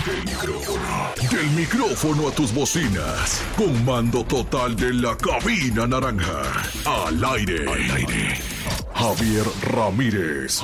Del micrófono a tus bocinas. Comando total de la cabina naranja. Al aire. Javier Ramírez.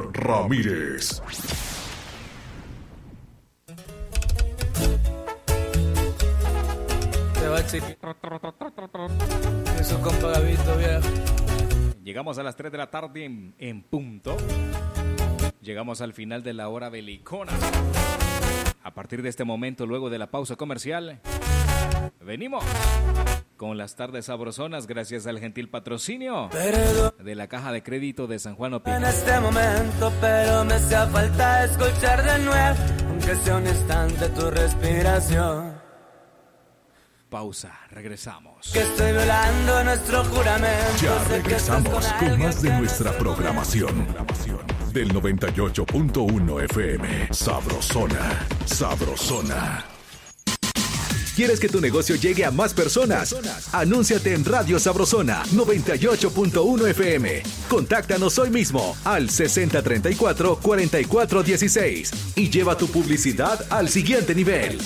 Eso con pagadito, viejo. Llegamos a las 3 de la tarde en punto. Llegamos al final de la hora belicona. A partir de este momento, luego de la pausa comercial, venimos con las tardes sabrosonas gracias al gentil patrocinio de la Caja de Crédito de San Juan Opica. En este momento, pero me hacía falta escuchar de nuevo, aunque sea un instante, tu respiración. Pausa, regresamos. Que estoy violando nuestro juramento. Ya regresamos con más de nuestra programación. Del 98.1 FM. Sabrosona. ¿Quieres que tu negocio llegue a más personas? Anúnciate en Radio Sabrosona 98.1 FM. Contáctanos hoy mismo al 6034-4416 y lleva tu publicidad al siguiente nivel.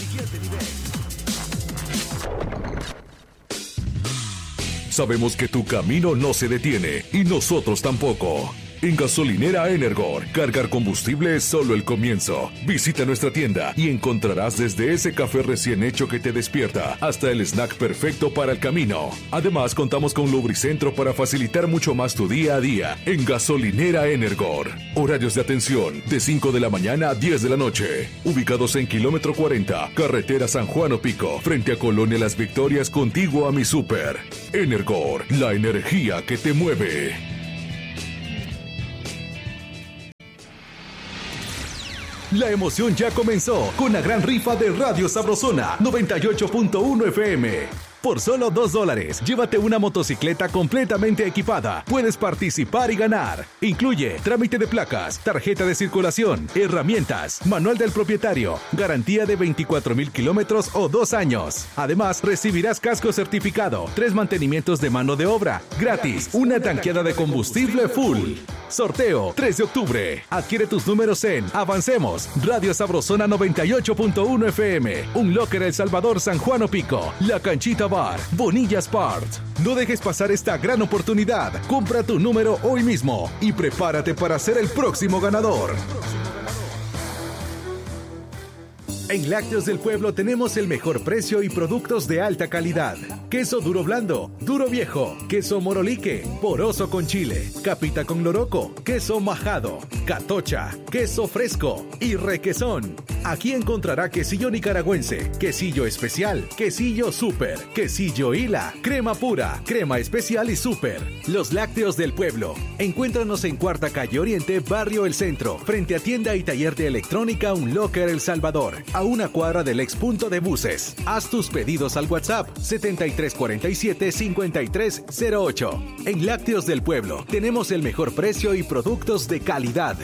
Sabemos que tu camino no se detiene y nosotros tampoco. En Gasolinera Energor, cargar combustible es solo el comienzo. Visita nuestra tienda y encontrarás desde ese café recién hecho que te despierta hasta el snack perfecto para el camino. Además, contamos con lubricentro para facilitar mucho más tu día a día en Gasolinera Energor. Horarios de atención de 5 de la mañana a 10 de la noche. Ubicados en kilómetro 40, carretera San Juan Opico, frente a Colonia Las Victorias, contiguo a mi súper. Energor, la energía que te mueve. La emoción ya comenzó con la gran rifa de Radio Sabrosona 98.1 FM. Por solo $2, llévate una motocicleta completamente equipada. Puedes participar y ganar. Incluye trámite de placas, tarjeta de circulación, herramientas, manual del propietario, garantía de 24,000 kilómetros o 2 años. Además, recibirás casco certificado, 3 mantenimientos de mano de obra, gratis, una tanqueada de combustible full. Sorteo 3 de octubre. Adquiere tus números en Avancemos, Radio Sabrosona 98.1 FM, Un Locker El Salvador San Juan Opico, La Canchita Bar, Bonilla Sport. No dejes pasar esta gran oportunidad. Compra tu número hoy mismo y prepárate para ser el próximo ganador. En Lácteos del Pueblo tenemos el mejor precio y productos de alta calidad. Queso duro blando, duro viejo, queso morolique, poroso con chile, capita con loroco, queso majado, catocha, queso fresco y requesón. Aquí encontrará quesillo nicaragüense, quesillo especial, quesillo súper, quesillo hila, crema pura, crema especial y súper. Los Lácteos del Pueblo. Encuéntranos en Cuarta Calle Oriente, Barrio El Centro, frente a tienda y taller de electrónica Un Locker El Salvador, a una cuadra del ex punto de buses. Haz tus pedidos al WhatsApp 7347-5308. En Lácteos del Pueblo tenemos el mejor precio y productos de calidad.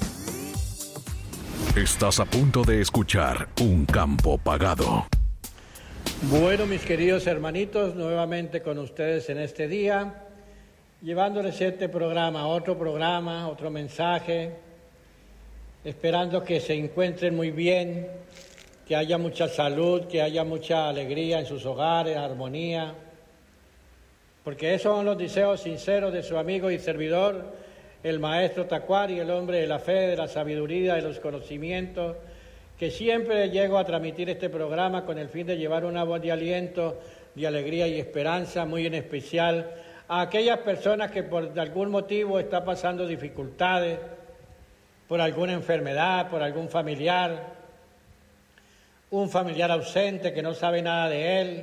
Estás a punto de escuchar Un Campo Pagado. Bueno, mis queridos hermanitos, nuevamente con ustedes en este día, llevándoles este programa, otro mensaje, esperando que se encuentren muy bien, que haya mucha salud, que haya mucha alegría en sus hogares, armonía, porque esos son los deseos sinceros de su amigo y servidor, el maestro Tacuari, el hombre de la fe, de la sabiduría, de los conocimientos, que siempre llego a transmitir este programa con el fin de llevar una voz de aliento, de alegría y esperanza, muy en especial a aquellas personas que por algún motivo están pasando dificultades, por alguna enfermedad, por algún familiar, un familiar ausente que no sabe nada de él.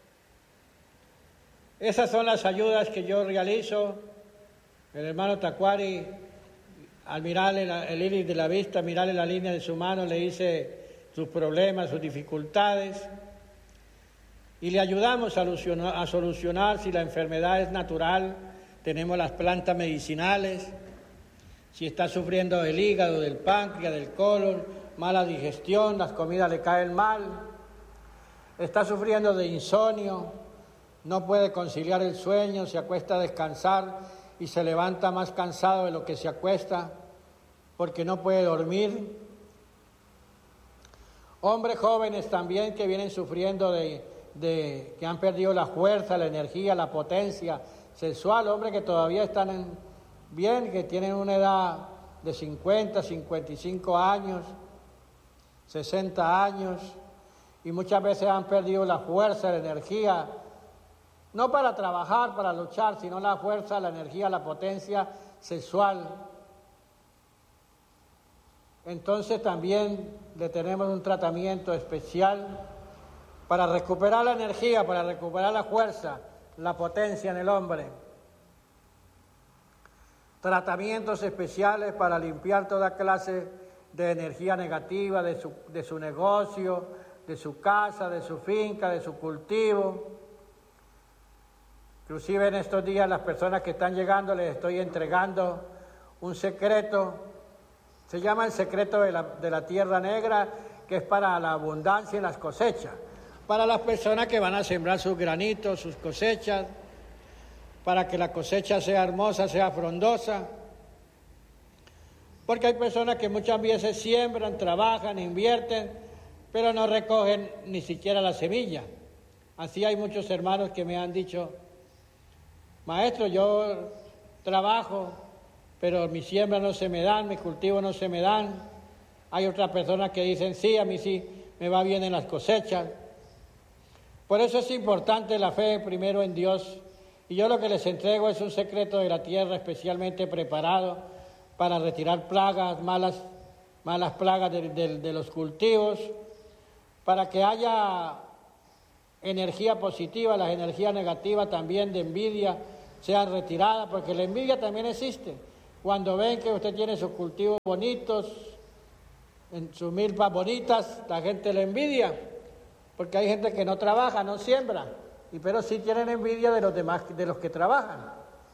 Esas son las ayudas que yo realizo. El hermano Tacuari, al mirarle el iris de la vista, mirarle la línea de su mano, le dice sus problemas, sus dificultades, y le ayudamos a solucionar. Si la enfermedad es natural, tenemos las plantas medicinales. Si está sufriendo del hígado, del páncreas, del colon, mala digestión, las comidas le caen mal, está sufriendo de insomnio, no puede conciliar el sueño, se acuesta a descansar y se levanta más cansado de lo que se acuesta porque no puede dormir. Hombres jóvenes también que vienen sufriendo que han perdido la fuerza, la energía, la potencia sexual, hombres que todavía están bien, que tienen una edad de 50, 55 años, 60 años, y muchas veces han perdido la fuerza, la energía, no para trabajar, para luchar, sino la fuerza, la energía, la potencia sexual. Entonces también le tenemos un tratamiento especial para recuperar la energía, para recuperar la fuerza, la potencia en el hombre. Tratamientos especiales para limpiar toda clase de energía negativa de su negocio, de su casa, de su finca, de su cultivo. Inclusive en estos días las personas que están llegando les estoy entregando un secreto, se llama el secreto de la tierra negra, que es para la abundancia y las cosechas, para las personas que van a sembrar sus granitos, sus cosechas, para que la cosecha sea hermosa, sea frondosa, porque hay personas que muchas veces siembran, trabajan, invierten, pero no recogen ni siquiera la semilla. Así hay muchos hermanos que me han dicho: maestro, yo trabajo, pero mis siembras no se me dan, mis cultivos no se me dan. Hay otras personas que dicen: sí, a mí sí me va bien en las cosechas. Por eso es importante la fe primero en Dios. Y yo lo que les entrego es un secreto de la tierra especialmente preparado para retirar plagas, malas plagas de los cultivos, para que haya energía positiva, las energías negativas también de envidia sean retiradas, porque la envidia también existe. Cuando ven que usted tiene sus cultivos bonitos, en sus milpas bonitas, la gente le envidia, porque hay gente que no trabaja, no siembra, pero sí tienen envidia de los demás, de los que trabajan.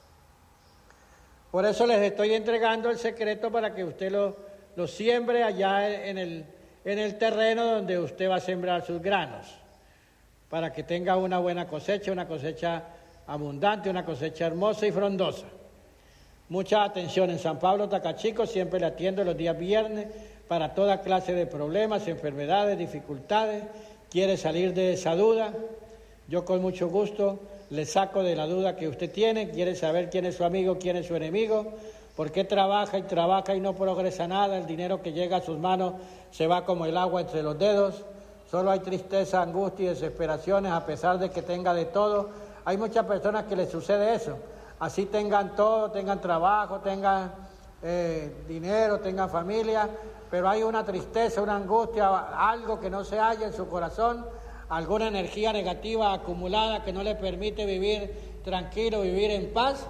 Por eso les estoy entregando el secreto para que usted lo siembre allá en el terreno donde usted va a sembrar sus granos, para que tenga una buena cosecha, una cosecha abundante, una cosecha hermosa y frondosa. Mucha atención. En San Pablo Tacachico siempre le atiendo los días viernes para toda clase de problemas, enfermedades, dificultades. Quiere salir de esa duda, yo con mucho gusto le saco de la duda que usted tiene. Quiere saber quién es su amigo, quién es su enemigo, por qué trabaja y no progresa nada. El dinero que llega a sus manos se va como el agua entre los dedos. Solo hay tristeza, angustia y desesperaciones, a pesar de que tenga de todo. Hay muchas personas que les sucede eso. Así tengan todo, tengan trabajo, tengan dinero, tengan familia, pero hay una tristeza, una angustia, algo que no se halla en su corazón, alguna energía negativa acumulada que no le permite vivir tranquilo, vivir en paz.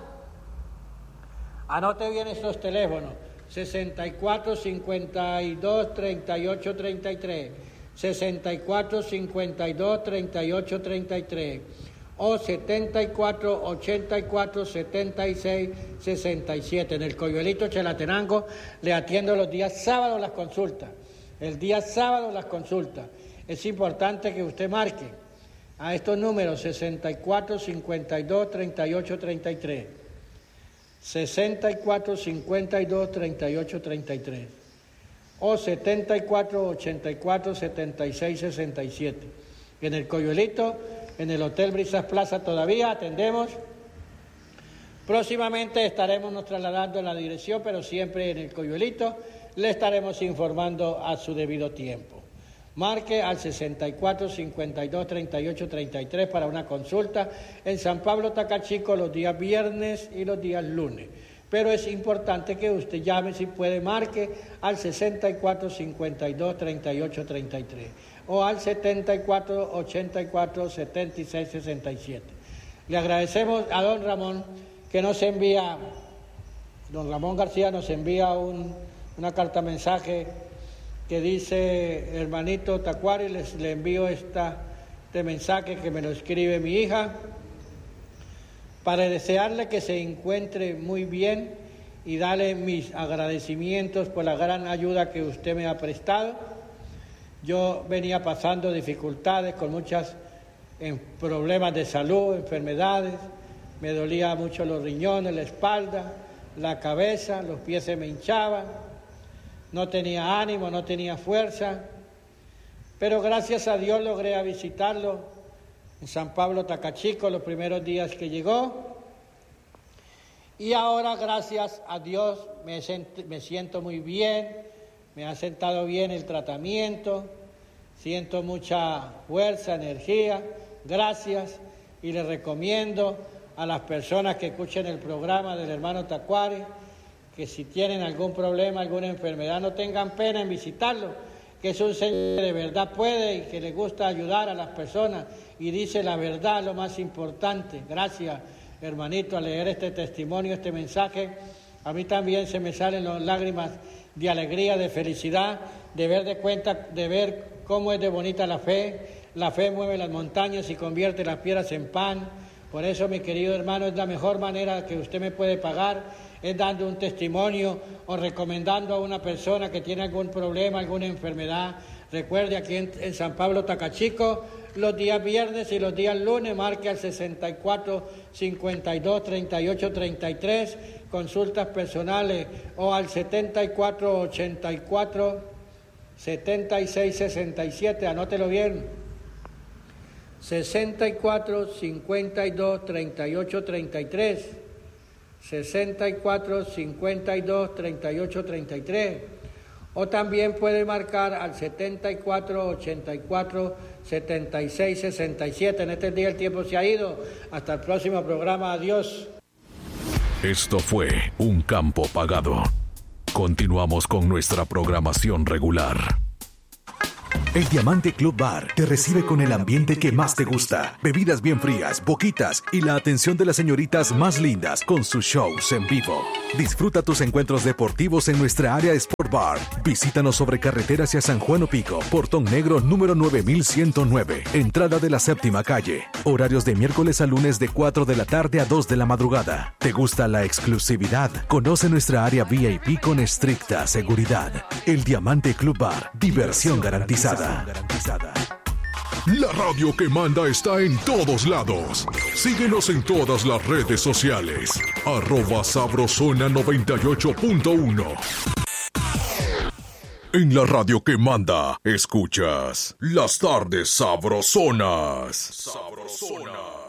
Anote bien estos teléfonos: 64 52 38 33, 64 52 38 33, o 74 84 76 67. En el Coyuelito Chalatenango le atiendo los días sábados las consultas. El día sábado las consultas. Es importante que usted marque a estos números: 64 52 38 33, 64 52 38 33, o 74 84 76 67. En el Coyuelito, en el Hotel Brisas Plaza todavía atendemos. Próximamente estaremos nos trasladando en la dirección, pero siempre en el Coyuelito le estaremos informando a su debido tiempo. Marque al 64 52 38 33 para una consulta en San Pablo Tacachico los días viernes y los días lunes. Pero es importante que usted llame, si puede, marque al 64 52 38 33 o al 74 84 76 67. Le agradecemos a don Ramón que nos envía, don Ramón García nos envía una carta mensaje que dice: hermanito Tacuari, le envío este mensaje que me lo escribe mi hija, para desearle que se encuentre muy bien y darle mis agradecimientos por la gran ayuda que usted me ha prestado. Yo venía pasando dificultades con muchos problemas de salud, enfermedades, me dolía mucho los riñones, la espalda, la cabeza, los pies se me hinchaban, no tenía ánimo, no tenía fuerza, pero gracias a Dios logré visitarlo en San Pablo Tacachico los primeros días que llegó. Y ahora, gracias a Dios, me siento muy bien, me ha sentado bien el tratamiento, siento mucha fuerza, energía, gracias, y le recomiendo a las personas que escuchen el programa del hermano Tacuary, que si tienen algún problema, alguna enfermedad, no tengan pena en visitarlo, que es un señor que de verdad puede y que le gusta ayudar a las personas y dice la verdad, lo más importante. Gracias, hermanito, al leer este testimonio, este mensaje, a mí también se me salen las lágrimas de alegría, de felicidad, de ver cómo es de bonita la fe. La fe mueve las montañas y convierte las piedras en pan. Por eso, mi querido hermano, es la mejor manera que usted me puede pagar, es dando un testimonio o recomendando a una persona que tiene algún problema, alguna enfermedad. Recuerde, aquí en San Pablo Tacachico, los días viernes y los días lunes, marque al 64 52 38 33, consultas personales, o al 74 84 76 67, anótelo bien, 64 52 38 33, 64 52 38 33, o también puede marcar al 74 84 76 67. En este día el tiempo se ha ido. Hasta el próximo programa. Adiós. Esto fue Un Campo Pagado. Continuamos con nuestra programación regular. El Diamante Club Bar te recibe con el ambiente que más te gusta. Bebidas bien frías, boquitas y la atención de las señoritas más lindas con sus shows en vivo. Disfruta tus encuentros deportivos en nuestra área Sport Bar. Visítanos sobre carretera hacia San Juan Opico, Portón Negro número 9109, entrada de la 7ª calle. Horarios de miércoles a lunes de 4 de la tarde a 2 de la madrugada. ¿Te gusta la exclusividad? Conoce nuestra área VIP con estricta seguridad. El Diamante Club Bar, diversión garantizada. La radio que manda está en todos lados. Síguenos en todas las redes sociales. @Sabrosona98.1. En la radio que manda, escuchas Las Tardes Sabrosonas.